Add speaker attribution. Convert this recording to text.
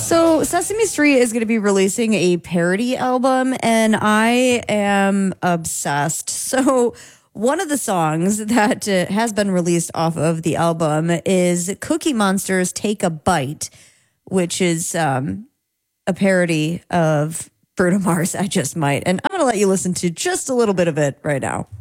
Speaker 1: So Sesame Street is going to be releasing a parody album, and I am obsessed. So one of the songs that has been released off of the album is Cookie Monster's "Take a Bite," which is a parody of Bruno Mars. I Just Might, and I'm going to let you listen to just a little bit of it right now.